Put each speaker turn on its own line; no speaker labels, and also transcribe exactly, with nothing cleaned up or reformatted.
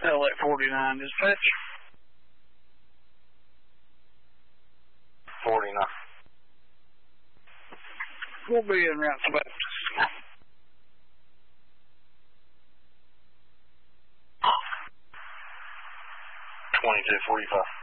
L A forty-nine, dispatch.
forty-nine.
We'll be in route to Baptist.
twenty-two forty-five.